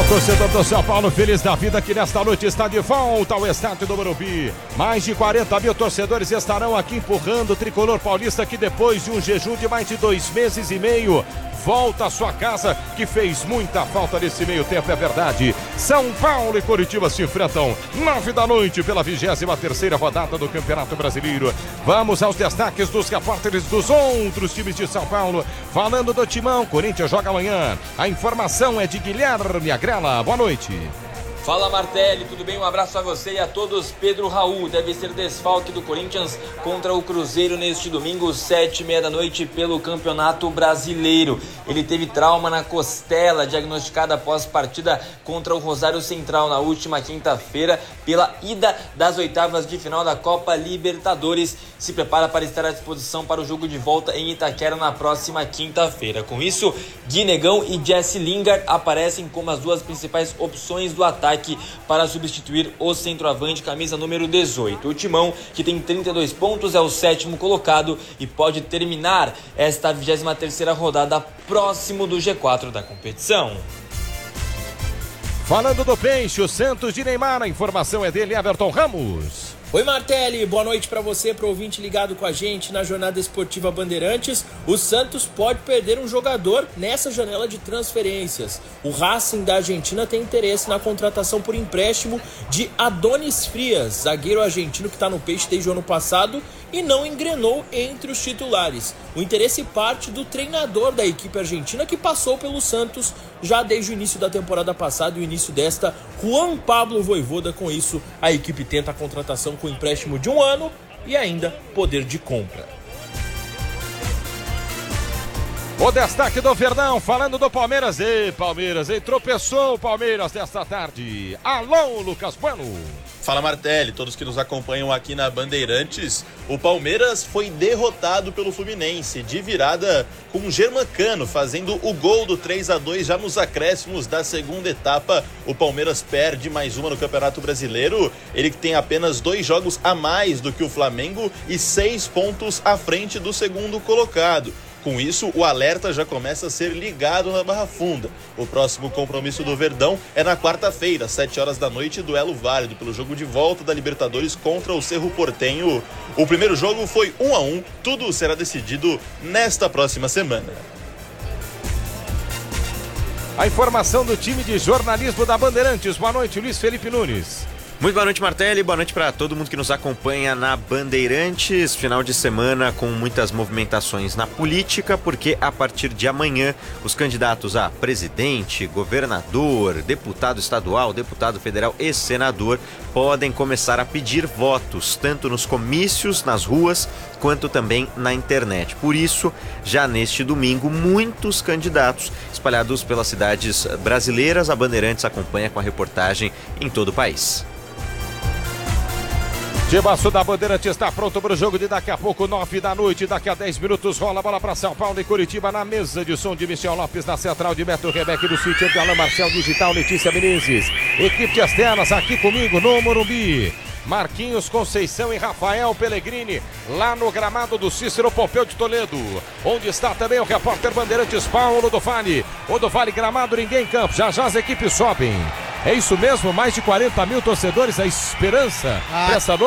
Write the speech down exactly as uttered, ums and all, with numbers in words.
Torcedor do São Paulo, feliz da vida, que nesta noite está de volta ao estádio do Morumbi. Mais de quarenta mil torcedores estarão aqui empurrando o tricolor paulista, que depois de um jejum de mais de dois meses e meio volta à sua casa, que fez muita falta nesse meio tempo, é verdade. São Paulo e Coritiba se enfrentam nove da noite pela vigésima terceira rodada do Campeonato Brasileiro. Vamos aos destaques dos repórteres dos outros times de São Paulo. Falando do Timão, Corinthians joga amanhã. A informação é de Guilherme Agrela. Boa noite. Fala, Martelli, tudo bem? Um abraço a você e a todos. Pedro Raul deve ser desfalque do Corinthians contra o Cruzeiro neste domingo, sete e meia da noite, pelo Campeonato Brasileiro. Ele teve trauma na costela, diagnosticada após partida contra o Rosário Central na última quinta-feira, pela ida das oitavas de final da Copa Libertadores. Se prepara para estar à disposição para o jogo de volta em Itaquera na próxima quinta-feira. Com isso, Gui Negão e Jesse Lingard aparecem como as duas principais opções do ataque para substituir o centroavante, camisa número dezoito. O Timão, que tem trinta e dois pontos, é o sétimo colocado e pode terminar esta vigésima terceira rodada próximo do G quatro da competição. Falando do Peixe, o Santos de Neymar, a informação é dele, Everton Ramos. Oi, Martelli, boa noite para você, para o ouvinte ligado com a gente na Jornada Esportiva Bandeirantes. O Santos pode perder um jogador nessa janela de transferências. O Racing da Argentina tem interesse na contratação por empréstimo de Adonis Frias, zagueiro argentino que está no Peixe desde o ano passado e não engrenou entre os titulares. O interesse parte do treinador da equipe argentina, que passou pelo Santos já desde o início da temporada passada e o início desta, Juan Pablo Vojvoda. Com isso, a equipe tenta a contratação com empréstimo de um ano e ainda poder de compra. O destaque do Verdão, falando do Palmeiras. E Palmeiras, e tropeçou o Palmeiras desta tarde. Alô, Lucas Bueno. Fala, Martelli, todos que nos acompanham aqui na Bandeirantes. O Palmeiras foi derrotado pelo Fluminense de virada, com o Germancano fazendo o gol do três a dois já nos acréscimos da segunda etapa. O Palmeiras perde mais uma no Campeonato Brasileiro, ele que tem apenas dois jogos a mais do que o Flamengo e seis pontos à frente do segundo colocado. Com isso, o alerta já começa a ser ligado na Barra Funda. O próximo compromisso do Verdão é na quarta-feira, sete horas da noite, duelo válido pelo jogo de volta da Libertadores contra o Cerro Porteño. O primeiro jogo foi um a um, tudo será decidido nesta próxima semana. A informação do time de jornalismo da Bandeirantes. Boa noite, Luiz Felipe Nunes. Muito boa noite, Martelli, boa noite para todo mundo que nos acompanha na Bandeirantes. Final de semana com muitas movimentações na política, porque a partir de amanhã os candidatos a presidente, governador, deputado estadual, deputado federal e senador podem começar a pedir votos, tanto nos comícios, nas ruas, quanto também na internet. Por isso, já neste domingo, muitos candidatos espalhados pelas cidades brasileiras. A Bandeirantes acompanha com a reportagem em todo o país. Timaço da Bandeirante está pronto para o jogo de daqui a pouco, nove da noite. Daqui a dez minutos rola a bola para São Paulo e Coritiba, na mesa de som de Michel Lopes, na central de Beto Rebeque, do sítio de Alain Marcel, digital Letícia Menezes. Equipe de externas aqui comigo no Morumbi. Marquinhos Conceição e Rafael Pellegrini, lá no gramado do Cícero Pompeu de Toledo, onde está também o repórter Bandeirantes Paulo do Vale. O do Vale gramado, ninguém em campo, já já as equipes sobem. É isso mesmo, mais de quarenta mil torcedores, a esperança ah. dessa noite.